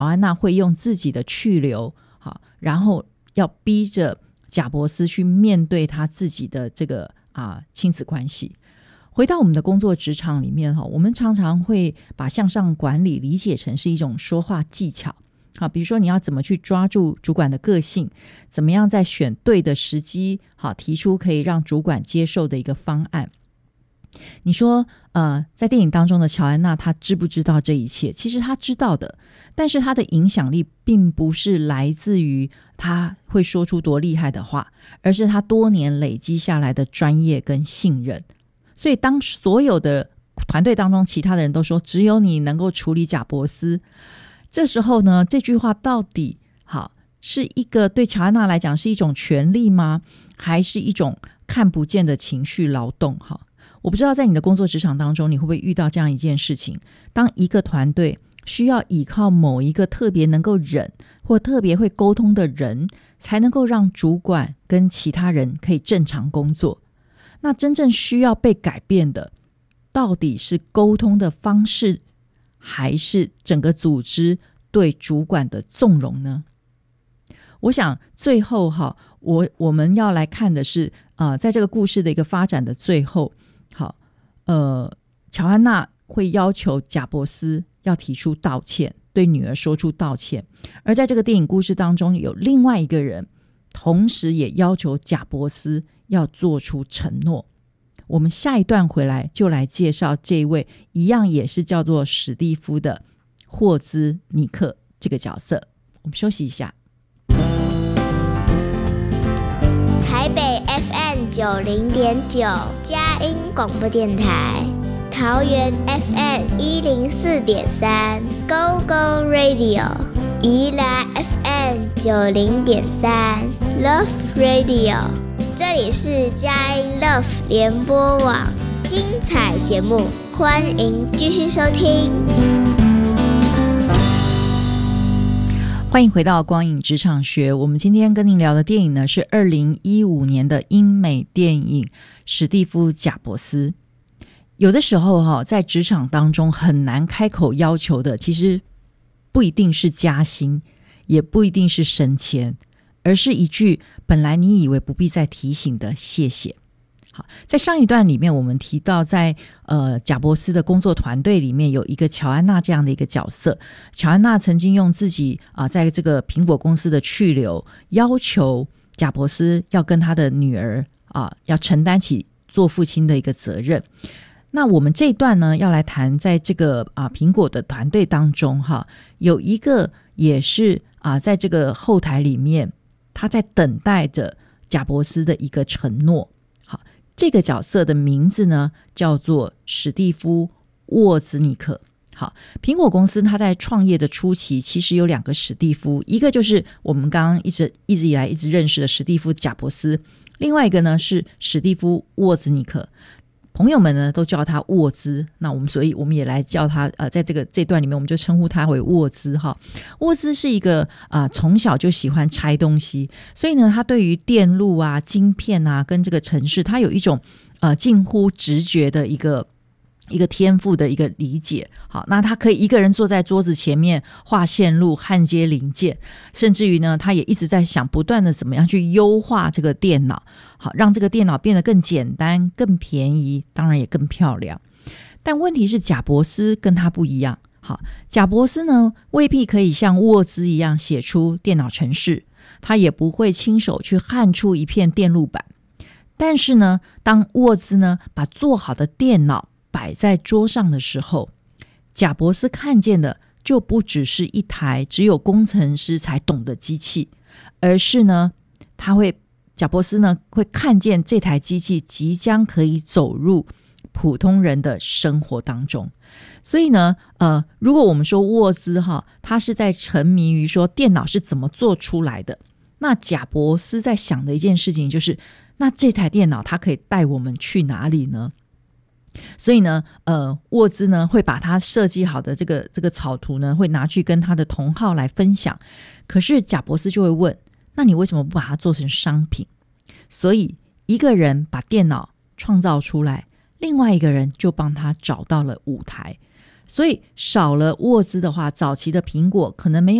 安娜会用自己的去留，好，然后要逼着贾伯斯去面对他自己的这个亲子关系。回到我们的工作职场里面，我们常常会把向上管理理解成是一种说话技巧，好，比如说你要怎么去抓住主管的个性，怎么样在选对的时机，好，提出可以让主管接受的一个方案。你说在电影当中的乔安娜她知不知道这一切？其实她知道的，但是她的影响力并不是来自于她会说出多厉害的话，而是她多年累积下来的专业跟信任。所以当所有的团队当中其他的人都说只有你能够处理贾伯斯，这时候呢，这句话到底好是一个对乔安娜来讲是一种权利吗？还是一种看不见的情绪劳动？我不知道在你的工作职场当中你会不会遇到这样一件事情，当一个团队需要依靠某一个特别能够忍或特别会沟通的人，才能够让主管跟其他人可以正常工作，那真正需要被改变的到底是沟通的方式，还是整个组织对主管的纵容呢？我想最后我们要来看的是在这个故事的一个发展的最后，乔安娜会要求贾伯斯要提出道歉，对女儿说出道歉，而在这个电影故事当中有另外一个人同时也要求贾伯斯要做出承诺。我们下一段回来就来介绍这一位一样也是叫做史蒂夫的霍兹尼克这个角色。我们休息一下。 台北 FM90.9 佳音广播电台，桃园 FM104.3 Go Go Radio， 宜兰 FM90.3 Love Radio， 这里是佳音 Love 联播网，精彩节目欢迎继续收听。 欢迎回到光影职场学，我们今天跟您聊的电影呢是2015年的英美电影《史蒂夫·贾伯斯》。有的时候在职场当中很难开口要求的，其实不一定是加薪，也不一定是升迁，而是一句本来你以为不必再提醒的谢谢。好，在上一段里面我们提到在贾伯斯的工作团队里面有一个乔安娜这样的一个角色。乔安娜曾经用自己在这个苹果公司的去留要求贾伯斯要跟他的女儿要承担起做父亲的一个责任。那我们这一段呢要来谈在这个苹果的团队当中有一个也是在这个后台里面他在等待着贾伯斯的一个承诺。这个角色的名字呢叫做史蒂夫·沃兹尼克。好，苹果公司它在创业的初期其实有两个史蒂夫，一个就是我们刚刚一直以来一直认识的史蒂夫·贾伯斯，另外一个呢是史蒂夫·沃兹尼克。朋友们呢都叫他沃兹，那所以我们也来叫他在这段里面我们就称呼他为沃兹沃兹是一个从小就喜欢拆东西，所以呢他对于电路晶片跟这个程式他有一种近乎直觉的一个天赋的一个理解。好，那他可以一个人坐在桌子前面画线路焊接零件，甚至于呢他也一直在想不断的怎么样去优化这个电脑，好让这个电脑变得更简单更便宜，当然也更漂亮。但问题是贾伯斯跟他不一样。好，贾伯斯呢未必可以像沃兹一样写出电脑程式，他也不会亲手去焊出一片电路板，但是呢当沃兹呢把做好的电脑摆在桌上的时候，贾伯斯看见的就不只是一台只有工程师才懂的机器，而是呢贾伯斯呢会看见这台机器即将可以走入普通人的生活当中。所以呢如果我们说沃兹他是在沉迷于说电脑是怎么做出来的，那贾伯斯在想的一件事情就是那这台电脑它可以带我们去哪里呢？所以呢沃兹呢会把他设计好的这个草图呢会拿去跟他的同好来分享，可是贾伯斯就会问，那你为什么不把它做成商品？所以一个人把电脑创造出来，另外一个人就帮他找到了舞台。 所以少了沃兹的话，早期的苹果可能没